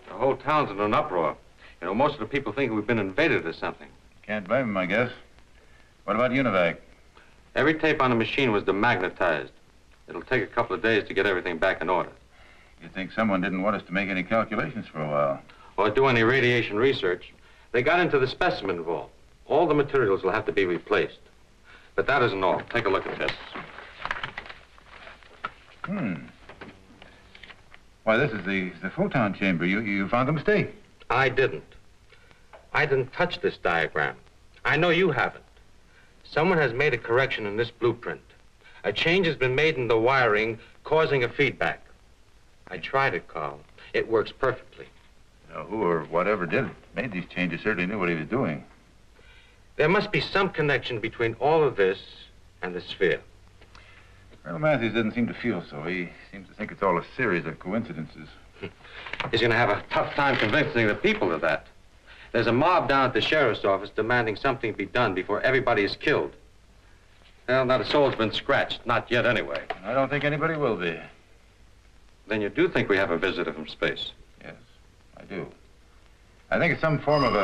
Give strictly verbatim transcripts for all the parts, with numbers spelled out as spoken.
The whole town's in an uproar. You know, most of the people think we've been invaded or something. Can't blame them, I guess. What about Univac? Every tape on the machine was demagnetized. It'll take a couple of days to get everything back in order. You'd think someone didn't want us to make any calculations for a while. Or do any radiation research. They got into the specimen vault. All the materials will have to be replaced. But that isn't all. Take a look at this. Hmm. Why, this is the, the photon chamber. You, you found a mistake. I didn't. I didn't touch this diagram. I know you haven't. Someone has made a correction in this blueprint. A change has been made in the wiring, causing a feedback. I tried it, Carl. It works perfectly. Now, who or whatever did it, made these changes certainly knew what he was doing. There must be some connection between all of this and the sphere. Colonel Matthews doesn't seem to feel so. He seems to think it's all a series of coincidences. He's going to have a tough time convincing the people of that. There's a mob down at the sheriff's office demanding something be done before everybody is killed. Well, not a soul's been scratched. Not yet, anyway. I don't think anybody will be. Then you do think we have a visitor from space? Yes, I do. I think it's some form of a...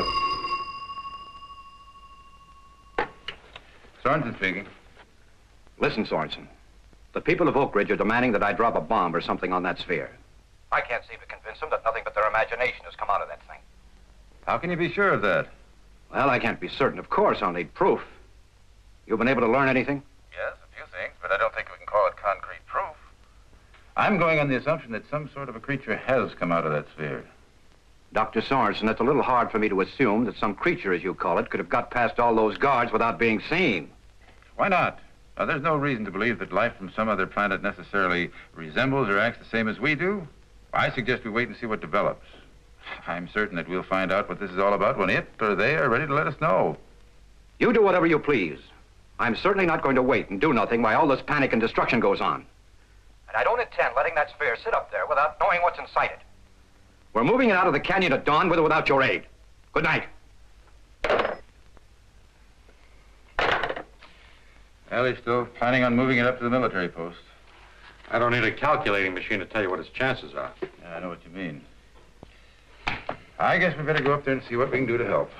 Sorensen speaking. Listen, Sorensen. The people of Oak Ridge are demanding that I drop a bomb or something on that sphere. I can't seem to convince them that nothing but their imagination has come out of that thing. How can you be sure of that? Well, I can't be certain. Of course, I'll need proof. You've been able to learn anything? Yes, a few things, but I don't think we can call it concrete proof. I'm going on the assumption that some sort of a creature has come out of that sphere. Doctor Sorensen, it's a little hard for me to assume that some creature, as you call it, could have got past all those guards without being seen. Why not? Now, there's no reason to believe that life from some other planet necessarily resembles or acts the same as we do. I suggest we wait and see what develops. I'm certain that we'll find out what this is all about when it or they are ready to let us know. You do whatever you please. I'm certainly not going to wait and do nothing while all this panic and destruction goes on. And I don't intend letting that sphere sit up there without knowing what's inside it. We're moving it out of the canyon at dawn with or without your aid. Good night. Well, he's still planning on moving it up to the military post. I don't need a calculating machine to tell you what its chances are. Yeah, I know what you mean. I guess we better go up there and see what we can do to help.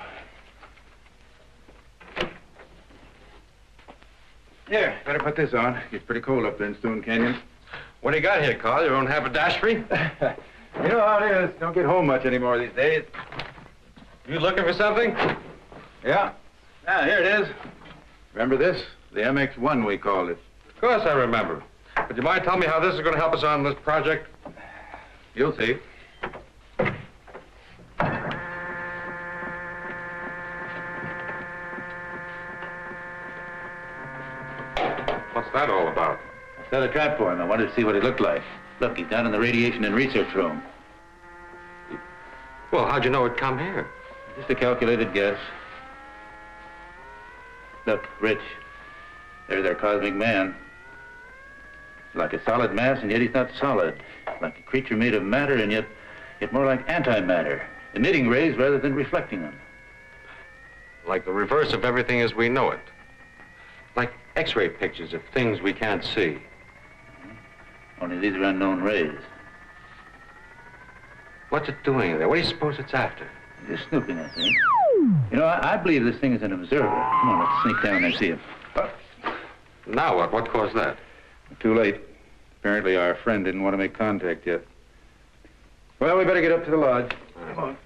Here, better put this on. It's pretty cold up there in Stone Canyon. What do you got here, Carl? Your own haberdashery? You know how it is. Don't get home much anymore these days. You looking for something? Yeah. Ah, here it is. Remember this? The M X one, we called it. Of course I remember. But you mind telling me how this is going to help us on this project? You'll see. What's that all about? I set a trap for him. I wanted to see what he looked like. Look, he's down in the radiation and research room. Well, how'd you know it'd come here? Just a calculated guess. Look, Rich. There's our cosmic man. Like a solid mass, and yet he's not solid. Like a creature made of matter, and yet, yet more like antimatter, emitting rays rather than reflecting them. Like the reverse of everything as we know it. Like X-ray pictures of things we can't see. Only these are unknown rays. What's it doing there? What do you suppose it's after? Just snooping, I think. You know, I, I believe this thing is an observer. Come on, let's sneak down there and see him. Oh. Now what? What caused that? Too late. Apparently our friend didn't want to make contact yet. Well, we better get up to the lodge. Come on.